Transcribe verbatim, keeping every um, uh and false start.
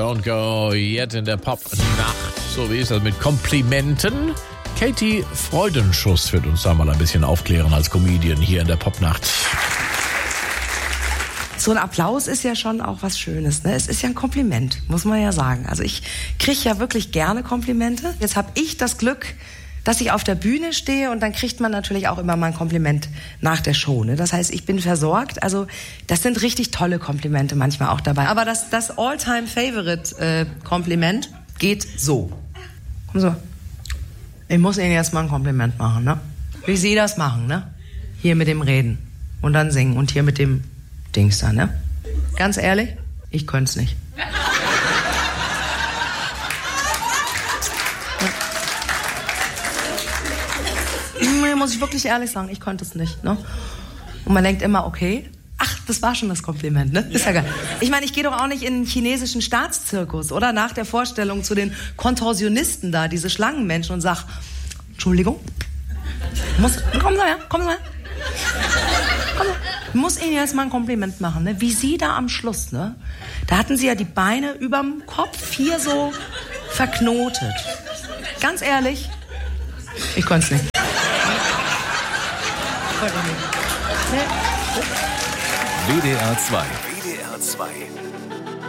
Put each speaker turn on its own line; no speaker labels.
Don't Go Yet in der Pop-Nacht. So wie ist das mit Komplimenten? Katie Freudenschuss wird uns da mal ein bisschen aufklären als Comedian hier in der Pop-Nacht.
So ein Applaus ist ja schon auch was Schönes, ne? Es ist ja ein Kompliment, muss man ja sagen. Also ich kriege ja wirklich gerne Komplimente. Jetzt habe ich das Glück, dass ich auf der Bühne stehe und dann kriegt man natürlich auch immer mal ein Kompliment nach der Show, ne? Das heißt, ich bin versorgt. Also das sind richtig tolle Komplimente manchmal auch dabei. Aber das, das All-Time-Favorite-Kompliment äh, geht so. Komm so. Ich muss Ihnen jetzt mal ein Kompliment machen, ne? Wie Sie das machen, ne? Hier mit dem Reden und dann singen und hier mit dem Dings da, ne? Ganz ehrlich, ich könnte es nicht. Ja. Muss ich wirklich ehrlich sagen, ich könnte es nicht, ne? Und man denkt immer, okay, ach, das war schon das Kompliment, ne? Ist ja geil. Ich meine, ich gehe doch auch nicht in den chinesischen Staatszirkus, oder? Nach der Vorstellung zu den Kontorsionisten da, diese Schlangenmenschen und sag, Entschuldigung, muss, kommen Sie her, kommen Sie her. Komm, ich muss Ihnen jetzt mal ein Kompliment machen, ne? Wie Sie da am Schluss, ne? Da hatten Sie ja die Beine überm Kopf hier so verknotet. Ganz ehrlich, ich konnte es nicht.
W D R zwei. W D R zwei.